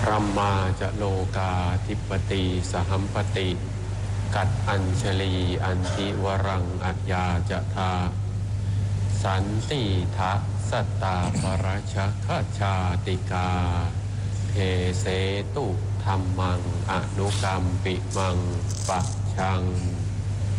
รัมมาจะโลกาธิปติสหัมปติกัดอัญชลีอันติวรังอัจยาจะทาสันติทะสัตตาปรชคชาติกาเพเสตุธรรมังอนุกรรมปิมังปัจชัง